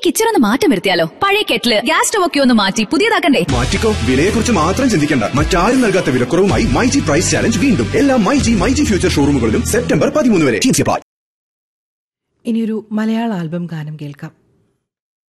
Kitchen ഒന്ന് മാറ്റം വരുത്തിയാലോ? പഴയ കെറ്റില്, ഗ്യാസ് സ്റ്റവ് ഒക്കെ ഒന്ന് മാറ്റി പുതിയതാക്കണ്ടേ? മാറ്റിക്കോ. വിലയെക്കുറിച്ച് മാത്രം ചിന്തിക്കണ്ട. മറ്റാരും നൽകാത്ത വിലക്കുറവുമായി മൈജി പ്രൈസ് ചാലഞ്ച് വീണ്ടും എല്ലാ മൈജി ഫ്യൂച്ചർ ഷോറൂമുകളിലും സെപ്റ്റംബർ 13 വരെ. ഇനിയൊരു മലയാള ആൽബം ഗാനം കേൾക്കാം.